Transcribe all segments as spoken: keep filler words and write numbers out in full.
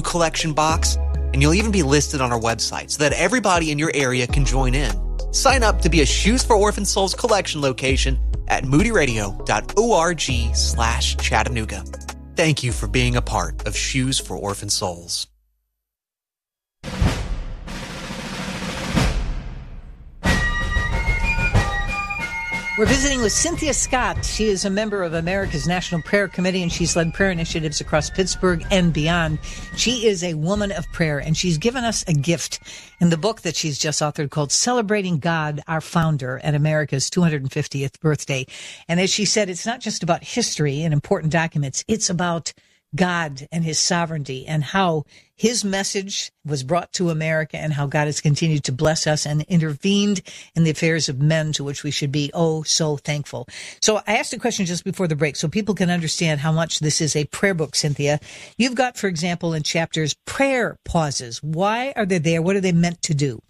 collection box, and you'll even be listed on our website so that everybody in your area can join in. Sign up to be a Shoes for Orphan Souls collection location at moodyradio.org slash Chattanooga. Thank you for being a part of Shoes for Orphan Souls. We're visiting with Cynthia Scott. She is a member of America's National Prayer Committee, and she's led prayer initiatives across Pittsburgh and beyond. She is a woman of prayer, and she's given us a gift in the book that she's just authored called Celebrating God, Our Founder, at America's two hundred fiftieth birthday. And as she said, it's not just about history and important documents. It's about God and his sovereignty and how his message was brought to America and how God has continued to bless us and intervened in the affairs of men, to which we should be oh so thankful. So I asked a question just before the break so people can understand how much this is a prayer book, Cynthia. You've got, for example, in chapters, prayer pauses. Why are they there? What are they meant to do?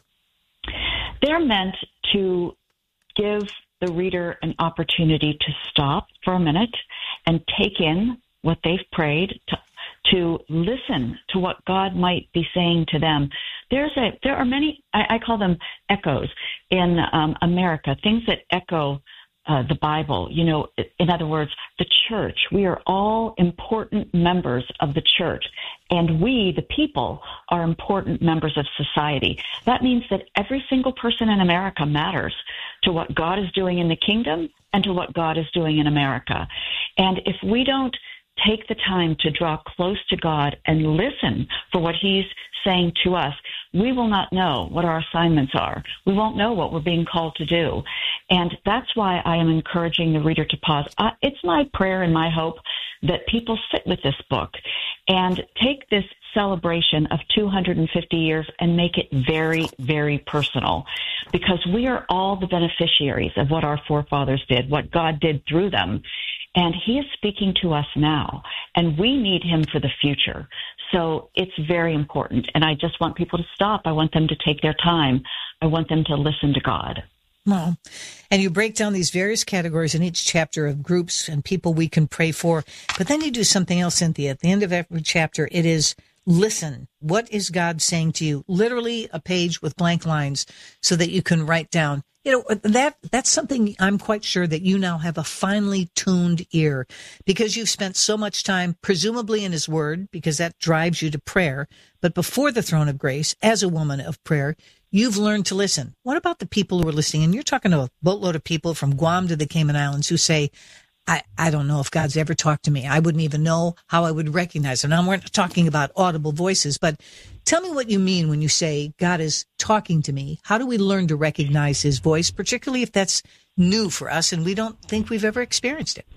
They're meant to give the reader an opportunity to stop for a minute and take in what they've prayed, to, to listen to what God might be saying to them. There's a, there are many, I, I call them echoes in um, America, things that echo uh, the Bible. You know, in other words, the church. We are all important members of the church, and we, the people, are important members of society. That means that every single person in America matters to what God is doing in the kingdom and to what God is doing in America. And if we don't take the time to draw close to God and listen for what he's saying to us, we will not know what our assignments are. We won't know what we're being called to do. And that's why I am encouraging the reader to pause. Uh, it's my prayer and my hope that people sit with this book and take this celebration of two hundred fifty years and make it very, very personal, because we are all the beneficiaries of what our forefathers did, what God did through them. And he is speaking to us now, and we need him for the future. So it's very important. And I just want people to stop. I want them to take their time. I want them to listen to God. Well, and you break down these various categories in each chapter of groups and people we can pray for. But then you do something else, Cynthia. At the end of every chapter, it is listen. What is God saying to you? Literally a page with blank lines so that you can write down. You know, that that's something I'm quite sure that you now have a finely tuned ear, because you've spent so much time, presumably in his word, because that drives you to prayer. But before the throne of grace, as a woman of prayer, you've learned to listen. What about the people who are listening? And you're talking to a boatload of people from Guam to the Cayman Islands who say, I, I don't know if God's ever talked to me. I wouldn't even know how I would recognize him. Now, we're not talking about audible voices, but tell me what you mean when you say God is talking to me. How do we learn to recognize his voice, particularly if that's new for us and we don't think we've ever experienced it?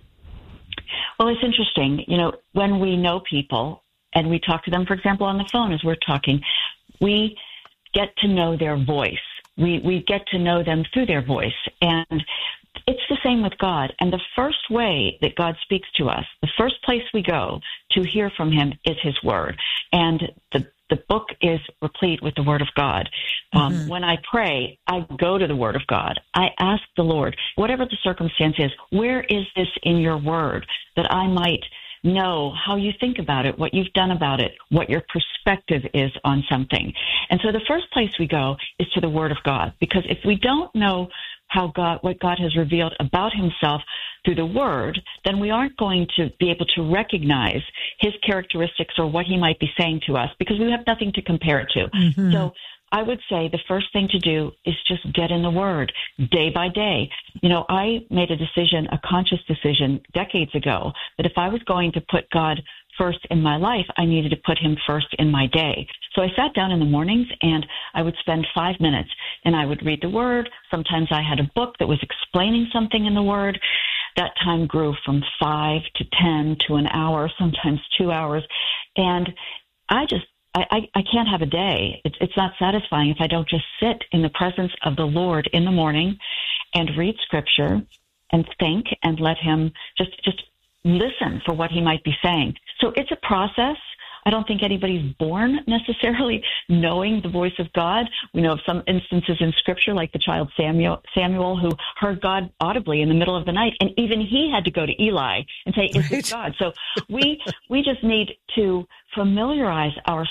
Well, it's interesting. You know, when we know people and we talk to them, for example, on the phone as we're talking, we get to know their voice. We, we get to know them through their voice. And it's the same with God. And the first way that God speaks to us, the first place we go to hear from him is his word. And the the book is replete with the word of God. Um, mm-hmm. When I pray, I go to the word of God. I ask the Lord, whatever the circumstance is, where is this in your word, that I might know how you think about it, what you've done about it, what your perspective is on something. And so the first place we go is to the word of God, because if we don't know how God, what God has revealed about himself through the word, then we aren't going to be able to recognize his characteristics or what he might be saying to us, because we have nothing to compare it to. Mm-hmm. So I would say the first thing to do is just get in the word day by day. You know, I made a decision, a conscious decision decades ago, that if I was going to put God first in my life, I needed to put him first in my day. So I sat down in the mornings and I would spend five minutes and I would read the word. Sometimes I had a book that was explaining something in the word. That time grew from five to ten to an hour, sometimes two hours. And I just, I, I, I can't have a day. It's, it's not satisfying if I don't just sit in the presence of the Lord in the morning and read scripture and think and let him just, just listen for what he might be saying. So it's a process. I don't think anybody's born necessarily knowing the voice of God. We know of some instances in Scripture, like the child Samuel, Samuel, who heard God audibly in the middle of the night, and even he had to go to Eli and say, "Is this God?" So we we just need to familiarize